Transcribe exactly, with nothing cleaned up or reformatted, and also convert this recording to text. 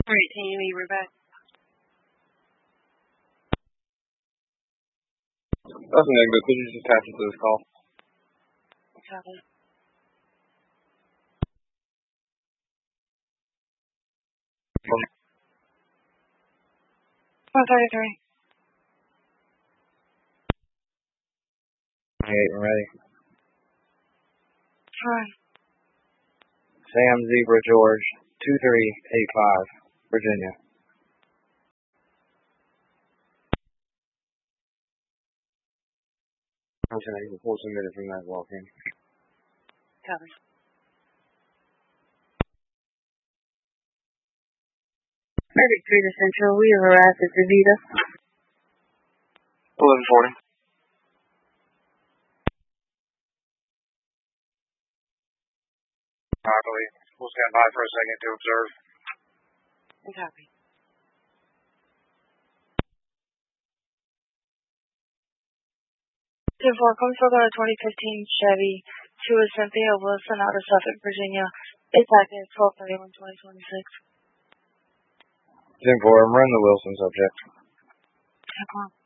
Alright, Amy, we're back. That's negative. Could you just attach it to this call? Copy. one thirty-three. twenty-eight, I'm ready. Fine. Sam Zebra George, two three eight five, Virginia. Okay, before submitted from that walk-in. Copy. Medic three to Central, we have arrived at DeVita. eleven forty. I believe. We'll stand by for a second to observe. Copy. ten four, come still on a twenty fifteen Chevy to a Cynthia Wilson out of Suffolk, Virginia. It's active twelve thirty-one twenty twenty-six. ten four, I'm running the Wilson subject. ten four.